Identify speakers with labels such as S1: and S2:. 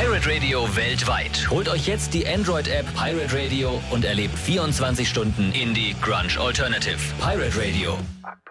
S1: Pirate Radio weltweit. Holt euch jetzt die Android-App Pirate Radio und erlebt 24 Stunden Indie Grunge Alternative. Pirate Radio.